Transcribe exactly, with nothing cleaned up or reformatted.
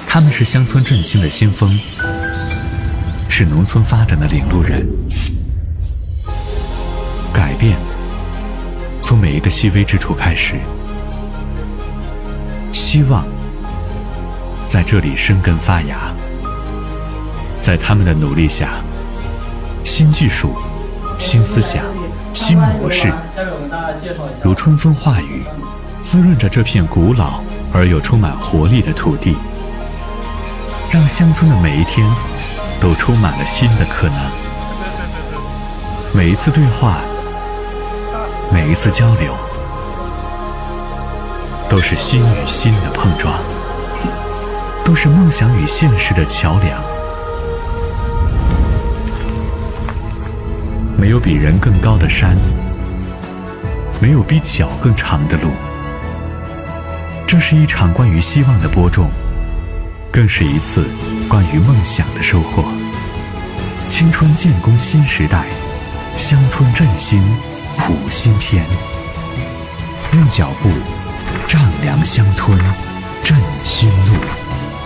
他们是乡村振兴的先锋，是农村发展的领路人。改变从每一个细微之处开始，希望在这里生根发芽。在他们的努力下，新技术、新思想、新模式如春风化雨，滋润着这片古老而又充满活力的土地，让乡村的每一天都充满了新的可能。每一次对话，每一次交流，都是心与心的碰撞，都是梦想与现实的桥梁。没有比人更高的山，没有比脚更长的路。这是一场关于希望的播种，更是一次关于梦想的收获。青春建功新时代，乡村振兴谱新篇。用脚步丈量乡村振兴路。